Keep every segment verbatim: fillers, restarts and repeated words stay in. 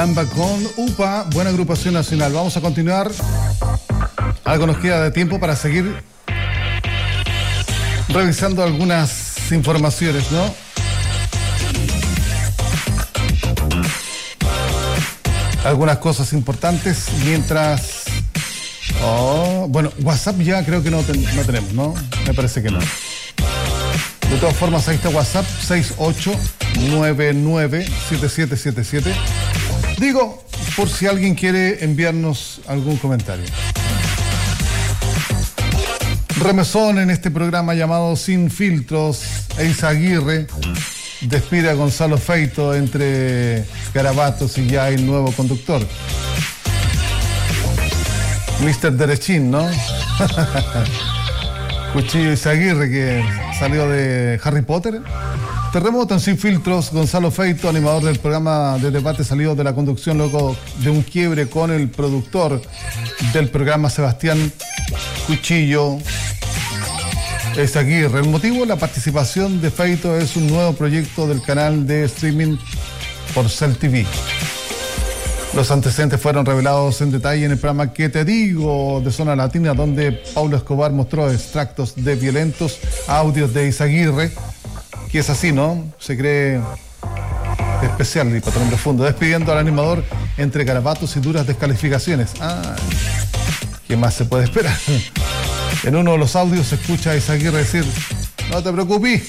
Amba con UPA, buena agrupación nacional. Vamos a continuar. Algo nos queda de tiempo para seguir revisando algunas informaciones, ¿no? Algunas cosas importantes mientras... Oh, bueno, WhatsApp ya creo que no, ten, no tenemos, ¿no? Me parece que no. De todas formas, ahí está WhatsApp, seis ocho nueve nueve siete siete siete siete. Digo, por si alguien quiere enviarnos algún comentario. Remesón en este programa llamado Sin Filtros. Eisa Aguirre despide a Gonzalo Feito entre garabatos y ya hay nuevo conductor. mister Derechín, ¿no? Cuchillo Izaguirre, que salió de Harry Potter. Terremoto en Sin Filtros. Gonzalo Feito, animador del programa de debate, salió de la conducción luego de un quiebre con el productor del programa, Sebastián Cuchillo Izaguirre. El motivo, la participación de Feito es un nuevo proyecto del canal de streaming Porcel T V. Los antecedentes fueron revelados en detalle en el programa ¿Qué te digo? De Zona Latina, donde Paulo Escobar mostró extractos de violentos audios de Izaguirre, que es así, ¿no? Se cree especial y patrón de fondo, despidiendo al animador entre garabatos y duras descalificaciones. Ah, ¿qué más se puede esperar? En uno de los audios se escucha a Izaguirre decir: no te preocupes,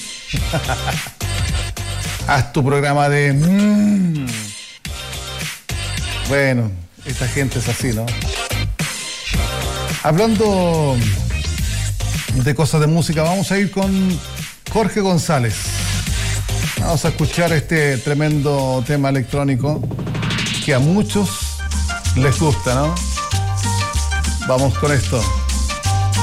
haz tu programa de... Mmm. Bueno, esta gente es así, ¿no? Hablando de cosas de música, vamos a ir con Jorge González. Vamos a escuchar este tremendo tema electrónico que a muchos les gusta, ¿no? Vamos con esto.